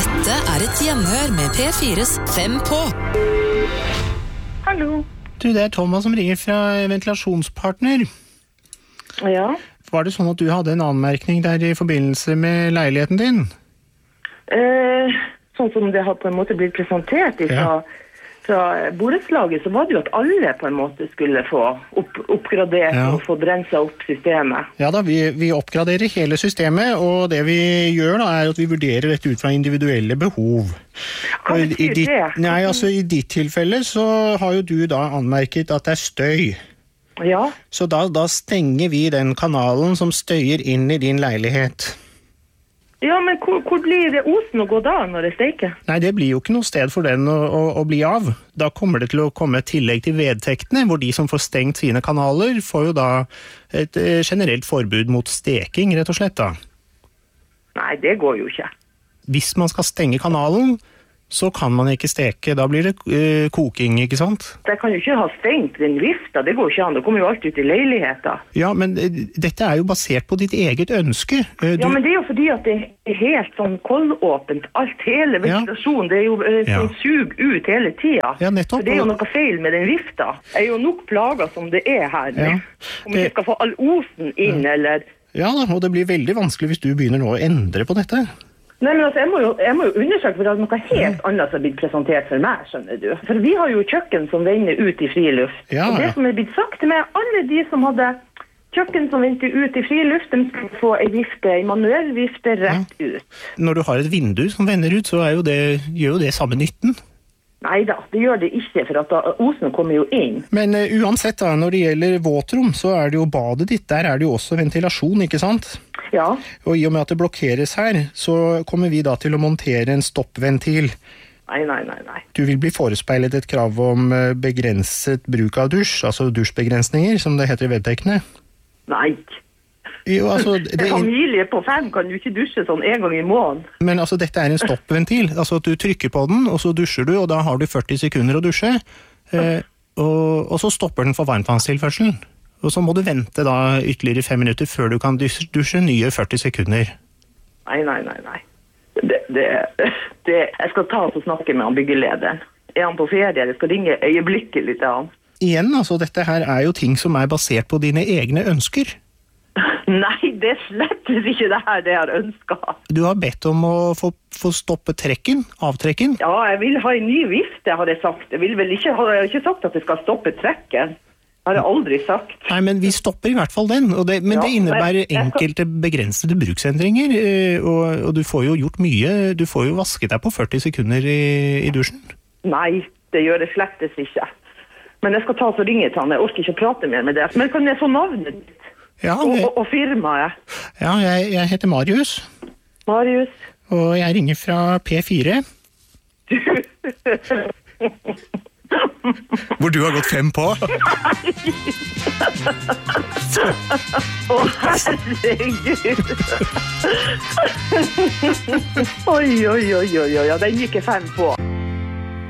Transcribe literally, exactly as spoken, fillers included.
Dette er et gjenhør med P fires Fem på. Hallo. Du, det er Thomas som ringer fra Ventilasjonspartner. Ja. Var det sånn at du hadde en anmerkning der i forbindelse med leiligheten din? Eh, sånn som det har på en måte blitt presentert fra, ja. fra borettslaget, så var det jo at alle på en måte skulle få opp, oppgradert ja. og få brenset opp systemet. Ja da, vi, vi oppgraderer hele systemet, og det vi gjør da er at vi vurderer dette ut fra individuelle behov. Hva betyr ditt, det? Nei, altså i ditt tilfelle så har jo du da anmerket at det er støy. Ja. Så da, da stenger vi den kanalen som støyer inn i din leilighet. Ja, men hvor, hvor blir det osen å gå da når det steiker? Nei, det blir jo ikke noe sted for den å, å, å bli av. Da kommer det til å komme et tillegg til vedtektene, hvor de som får stengt sine kanaler får jo da et eh, generelt forbud mot steking, rett og slett da. Nei, det går jo ikke. Hvis man skal stenge kanalen, så kan man ikke steke. Da blir det uh, koking, ikke sant? Jeg kan jo ikke ha stengt den vifta, det går ikke an. Det kommer jo alt ut i leiligheten. Ja, men uh, dette er jo basert på ditt eget ønske. Uh, du... Ja, men det er jo fordi at det er helt sånn kollåpent. Alt, hele ventilasjonen, ja. Det er jo uh, sånn ja. sug ut hele tiden. Ja, nettopp. Så det er jo noe feil med den vifta. Jeg er jo nok plaget som det er her. Ja. Om det... vi skal få all osen inn, ja. eller... Ja, og det blir veldig vanskelig hvis du begynner nå å endre på dette. Nei, men altså, jeg må jo, jeg må jo undersøke, for det er noe helt annet som har blitt presentert for meg, skjønner du. For vi har jo kjøkken som vender ut i friluft. Ja, og det ja. som er blitt sagt til meg, alle de som hadde kjøkken som vender ut i friluft, de skulle få en vifte, en manuell vifte rett ja. ut. Når du har et vindu som vender ut, så er jo det, gjør jo det samme nytten. Neida, det gjør det ikke, for at da, osen kommer jo inn. Men uh, uansett da, når det gjelder våtrom, så er det jo badet ditt, der er det jo også ventilasjon, ikke sant? Ja. Og i og med at det blokkeres her, så kommer vi da til å montere en stoppventil. Nei, nei, nei, nei. Du vil bli forespeilet et krav om begrenset bruk av dusj, altså dusjbegrensninger, som det heter i vedtektene. Nei. Jo, altså, det... En familie på fem kan jo ikke dusje sånn en gang i måneden. Men altså, dette er en stoppventil. Altså at du trykker på den, og så dusjer du, og da har du førti sekunder å dusje. Eh, og, og så stopper den for varmtvannstilførselen. Og så må du vente da ytterligere fem minutter før du kan dusje, dusje nye førti sekunder. Nei, nei, nei, nei. Det, det, det, jeg skal ta og snakke med han byggelederen. Er han på ferie? Jeg skal ringe øyeblikkelig til han. Igjen, altså, dette her er jo ting som er basert på dine egne ønsker. Nei, det er slett ikke det her det jeg har ønsket. Du har bedt om å få, få stoppe trekken, avtrekken? Ja, jeg vil ha en ny vifte, har jeg sagt. Jeg vil vel ikke, jeg har ikke sagt at jeg skal stoppe trekken. Det har jeg aldri sagt. Nei, men vi stopper i hvert fall den. Og det, men ja, det innebærer jeg, jeg enkelte begrensede bruksendringer, og, og du får jo gjort mye. Du får jo vasket deg på førti sekunder i, i dusjen. Nei, det gjør det slettes ikke. Men jeg skal ta og ringe til han. Jeg orker ikke prate mer med det. Men kan jeg få navnet ditt? Ja, og, og, og firmaet? Ja, jeg, jeg heter Marius. Marius. Og jeg ringer fra P fire. Hvor du har gått fem på. Å, herregud. Oi, oi, oi, oi, oi, den gikk jeg fem på.